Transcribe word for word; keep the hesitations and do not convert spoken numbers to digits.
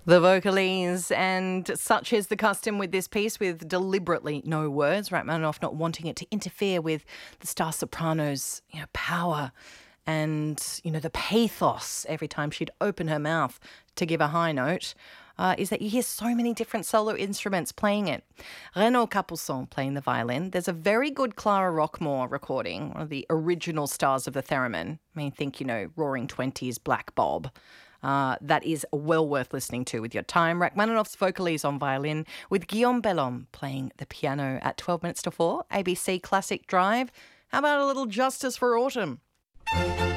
The vocalese, and such is the custom with this piece, with deliberately no words, Rachmaninoff not wanting it to interfere with the star soprano's, you know, power and, you know, the pathos every time she'd open her mouth to give a high note, uh, is that you hear so many different solo instruments playing it. Renaud Capuçon playing the violin. There's a very good Clara Rockmore recording, one of the original stars of the theremin. I mean, think, you know, Roaring Twenties, Black Bob. Uh, that is well worth listening to with your time. Rachmaninoff's vocalese on violin, with Guillaume Bellhomme playing the piano at twelve minutes to four. A B C Classic Drive. How about a little Justice for Autumn?